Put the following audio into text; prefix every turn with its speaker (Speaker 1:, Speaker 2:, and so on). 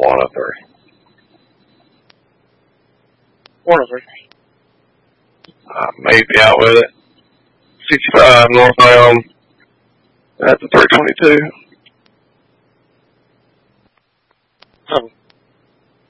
Speaker 1: 103.
Speaker 2: 103.
Speaker 1: Maybe out with it. 65 northbound. That's a 322.